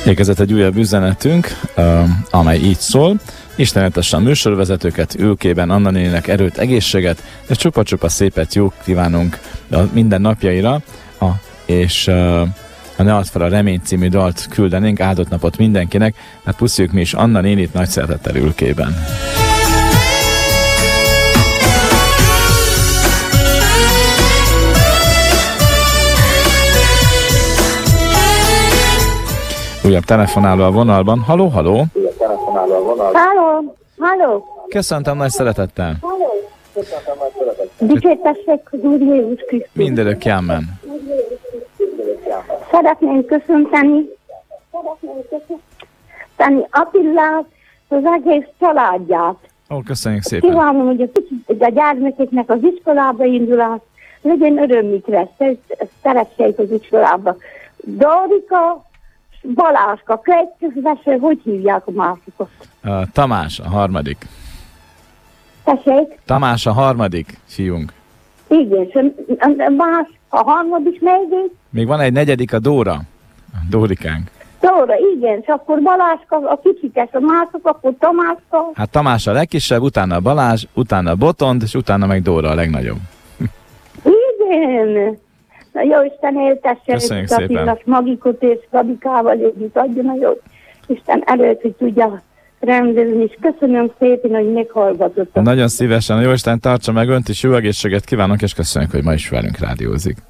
Érkezett egy újabb üzenetünk, amely így szól. Istenetesen a műsorvezetőket, ülkében Anna néninek erőt, egészséget, és csupa-csupa szépet, jók kívánunk minden napjaira, és a Ne add fel a remény című dalt küldenénk, áldott napot mindenkinek, hát pusziljuk mi is Anna nénit nagy szeretettel ülkében. Újabb telefonáló a vonalban. Haló, haló! Halló! Köszöntöm nagy szeretettel! Dicsértessék az Úr Jézus Krisztus! Mindörök jámen! Szeretném köszönteni Attillát, az egész családját. Ó, köszönjük szépen! Kívánom, hogy a gyermekeknek az iskolába indulás legyen örömükre, szeressék az iskolába. Dorika, Baláska, következő, hogy hívják a másikot? Tamás, a harmadik. Tessék? Tamás, a harmadik fiunk. Igen, más, a harmadik még? Még van egy negyedik, a Dóra. A Dórikánk. Dóra, igen, és akkor Baláska, a kicsikes, a mások, akkor Tamáska. Hát Tamás a legkisebb, utána Balázs, utána Botond, és utána meg Dóra a legnagyobb. Igen. Na jó, Isten éltesse a Attilás Magikot és Gabikával együtt adjon a jó Isten előtt, hogy tudja rendezni, és köszönöm szépen, hogy meghallgatottak. Nagyon szívesen, a jó Isten tartsa meg önt is, jó egészséget kívánok, és köszönjük, hogy ma is velünk rádiózik.